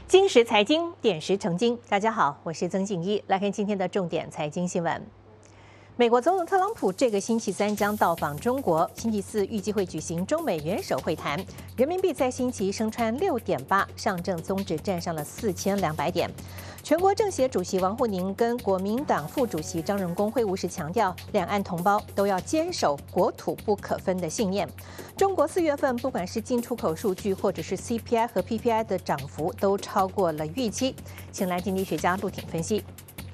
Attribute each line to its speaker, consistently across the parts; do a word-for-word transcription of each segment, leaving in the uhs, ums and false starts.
Speaker 1: 金石财经，点石成金。大家好，我是曾静一，来看今天的重点财经新闻。美国总统特朗普这个星期三将到访中国，星期四预计会举行中美元首会谈。人民币在星期一升穿六点八，上证综指站上了四千两百点。全国政协主席王沪宁跟国民党副主席张荣恭会晤时强调，两岸同胞都要坚守国土不可分的信念。中国四月份不管是进出口数据，或者是 C P I 和 P P I 的涨幅都超过了预期。请来经济学家陆挺分析。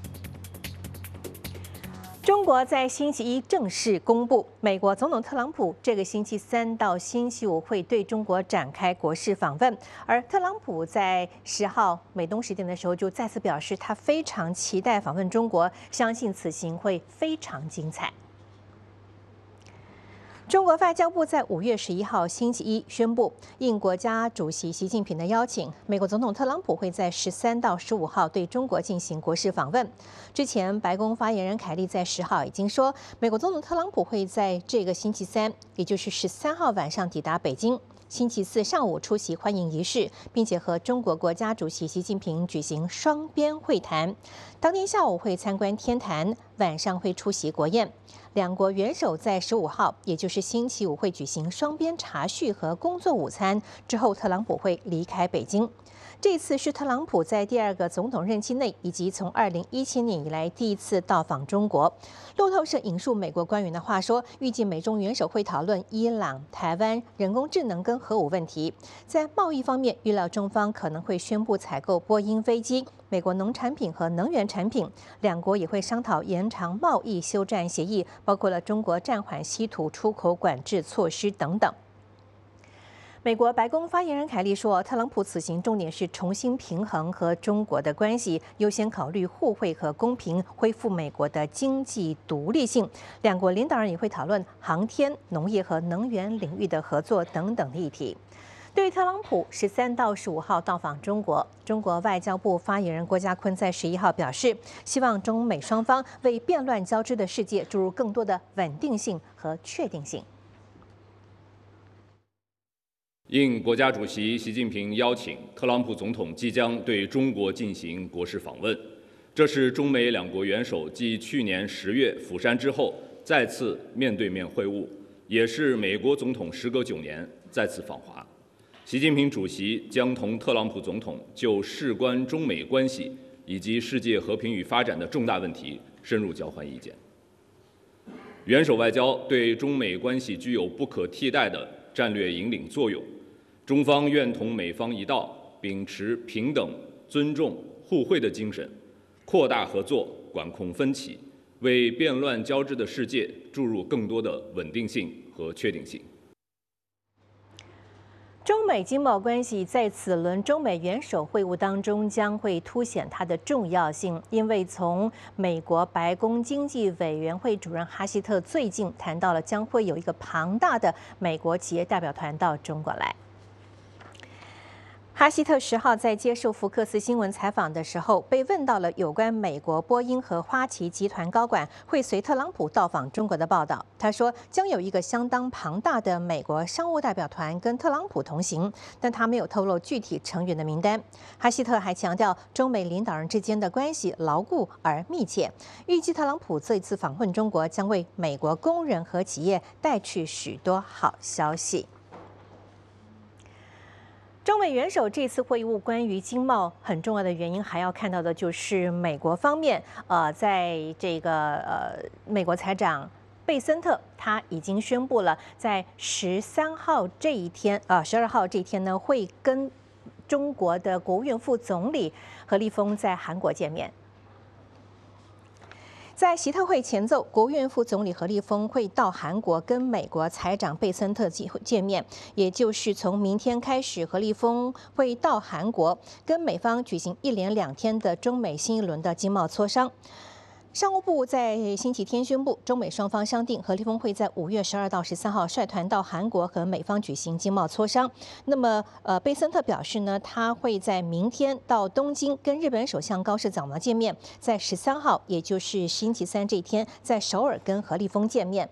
Speaker 1: 中国在星期一正式公布，美国总统特朗普这个星期三到星期五会对中国展开国事访问。而特朗普在十号美东时间的时候就再次表示，他非常期待访问中国，相信此行会非常精彩。中国外交部在五月十一号星期一宣布，应国家主席习近平的邀请，美国总统特朗普会在十三到十五号对中国进行国事访问。之前，白宫发言人凯利在十号已经说，美国总统特朗普会在这个星期三，也就是十三号晚上抵达北京。星期四上午出席欢迎仪式，并且和中国国家主席习近平举行双边会谈。当天下午会参观天坛，晚上会出席国宴。两国元首在十五号，也就是星期五会举行双边茶叙和工作午餐，之后特朗普会离开北京。这次是特朗普在第二个总统任期内，以及从二零一七年以来第一次到访中国。路透社引述美国官员的话说，预计美中元首会讨论伊朗、台湾、人工智能跟核武问题。在贸易方面，预料中方可能会宣布采购波音飞机、美国农产品和能源产品。两国也会商讨延长贸易休战协议，包括了中国暂缓稀土出口管制措施等等。美国白宫发言人凯利说，特朗普此行重点是重新平衡和中国的关系，优先考虑互惠和公平，恢复美国的经济独立性。两国领导人也会讨论航天、农业和能源领域的合作等等的议题。对于特朗普十三到十五号到访中国，中国外交部发言人郭家坤在十一号表示，希望中美双方为变乱交织的世界注入更多的稳定性和确定性。
Speaker 2: 应国家主席习近平邀请，特朗普总统即将对中国进行国事访问。这是中美两国元首继去年十月釜山之后再次面对面会晤，也是美国总统时隔九年再次访华。习近平主席将同特朗普总统就事关中美关系以及世界和平与发展的重大问题深入交换意见。元首外交对中美关系具有不可替代的战略引领作用。中方愿同美方一道，秉持平等、尊重、互惠的精神，扩大合作，管控分歧，为变乱交织的世界注入更多的稳定性和确定性。
Speaker 1: 中美经贸关系在此轮中美元首会晤当中将会凸显它的重要性，因为从美国白宫经济委员会主任哈希特最近谈到了将会有一个庞大的美国企业代表团到中国来。哈希特十号在接受福克斯新闻采访的时候，被问到了有关美国波音和花旗集团高管会随特朗普到访中国的报道。他说，将有一个相当庞大的美国商务代表团跟特朗普同行，但他没有透露具体成员的名单。哈希特还强调，中美领导人之间的关系牢固而密切，预计特朗普这次访问中国将为美国工人和企业带去许多好消息。中美元首这次会晤关于经贸很重要的原因，还要看到的就是美国方面，呃，在这个呃，美国财长贝森特他已经宣布了，在十三号这一天，呃，十二号这一天呢，会跟中国的国务院副总理何立峰在韩国见面。在习特会前奏，国务院副总理何立峰会到韩国跟美国财长贝森特见面，也就是从明天开始，何立峰会到韩国跟美方举行一连两天的中美新一轮的经贸磋商。商务部在星期天宣布，中美双方商定，何立峰会在五月十二到十三号率团到韩国和美方举行经贸磋商。那么，呃，贝森特表示呢，他会在明天到东京跟日本首相高市早苗见面，在十三号，也就是星期三这一天，在首尔跟何立峰见面。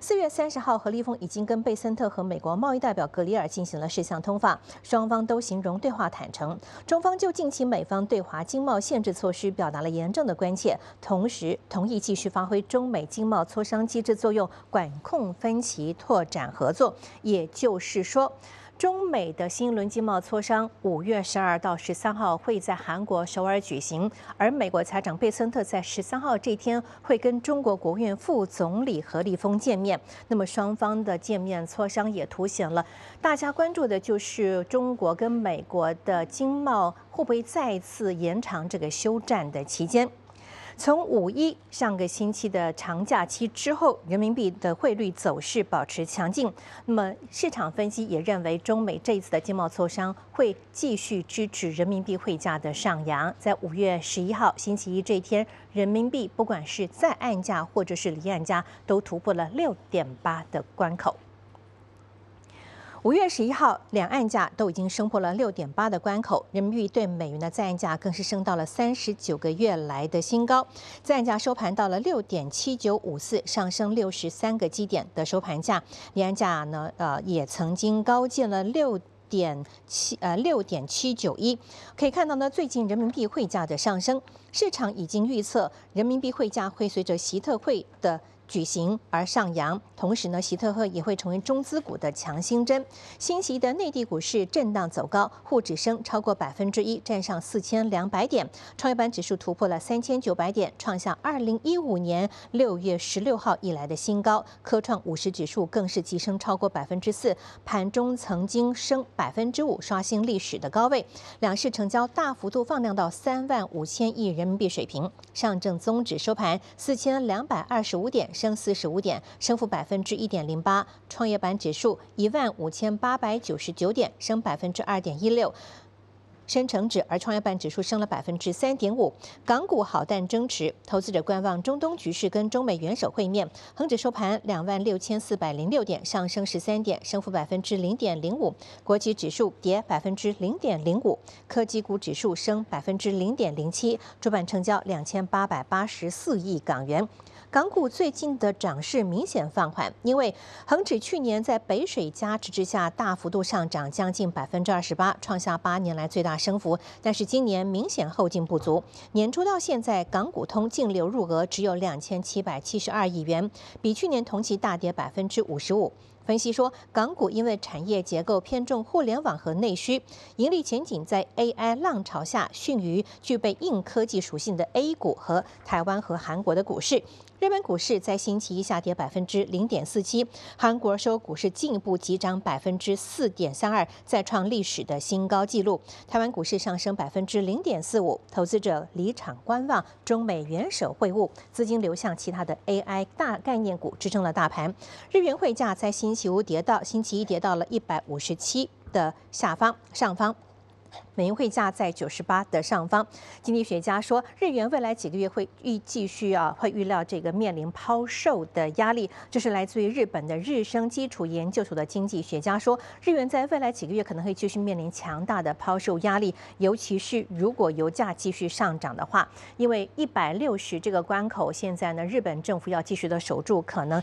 Speaker 1: 四月三十号，何立峰已经跟贝森特和美国贸易代表格里尔进行了视像通话，双方都形容对话坦诚。中方就近期美方对华经贸限制措施表达了严正的关切，同时同意继续发挥中美经贸磋商机制作用，管控分歧，拓展合作。也就是说，中美的新一轮经贸磋商，五月十二到十三号会在韩国首尔举行，而美国财长贝森特在十三号这天会跟中国国务院副总理何立峰见面。那么双方的见面磋商也凸显了大家关注的就是中国跟美国的经贸会不会再次延长这个休战的期间。从五一上个星期的长假期之后，人民币的汇率走势保持强劲。那么市场分析也认为，中美这一次的经贸磋商会继续支持人民币汇价的上扬。在五月十一号星期一这一天，人民币不管是在岸价或者是离岸价，都突破了六点八的关口。五月十一号，两岸价都已经升破了六点八的关口，人民币对美元的在岸价更是升到了三十九个月来的新高，在岸价收盘到了六点七九五四，上升六十三个基点的收盘价。离岸价呢，呃，也曾经高见了六点七呃六点七九一。可以看到呢，最近人民币汇价的上升，市场已经预测人民币汇价会随着习特会的举行而上扬，同时呢，习特会也会成为中资股的强心针。星期一的内地股市震荡走高，沪指升超过百分之一，站上四千两百点；创业板指数突破了三千九百点，创下二零一五年六月十六号以来的新高。科创五十指数更是急升超过百分之四，盘中曾经升百分之五，刷新历史的高位。两市成交大幅度放量到三万五千亿人民币水平。上证综指收盘四千两百二十五点。升四十五点，升幅百分之一点零八。创业板指数一万五千八百九十九点，升百分之二点一六。深成指而创业板指数升了百分之三点五。港股好淡争持，投资者观望中东局势跟中美元首会面。恒指收盘两万六千四百零六点，上升十三点，升幅百分之零点零五。国际指数跌百分之零点零五，科技股指数升百分之零点零七。主板成交两千八百八十四亿港元。港股最近的涨势明显放缓，因为恒指去年在北水加持之下大幅度上涨将近百分之二十八，创下八年来最大升幅。但是今年明显后劲不足，年初到现在港股通净流入额只有两千七百七十二亿元，比去年同期大跌百分之五十五。分析说，港股因为产业结构偏重互联网和内需，盈利前景在 A I 浪潮下逊于具备硬科技属性的 A 股和台湾和韩国的股市。日本股市在星期一下跌百分之零点四七，韩国收股市进一步急涨百分之四点三二，再创历史的新高纪录。台湾股市上升百分之零点四五，投资者离场观望中美元首会晤，资金流向其他的 A I 大概念股支撑了大盘。日元汇价在星期五跌到星期一跌到了一百五十七的下方上方。美元汇价在九十八的上方。经济学家说，日元未来几个月会预继续啊，会预料这个面临抛售的压力。这是来自于日本的日升基础研究所的经济学家说，日元在未来几个月可能会继续面临强大的抛售压力，尤其是如果油价继续上涨的话，因为一百六十这个关口，现在呢，日本政府要继续的守住，可能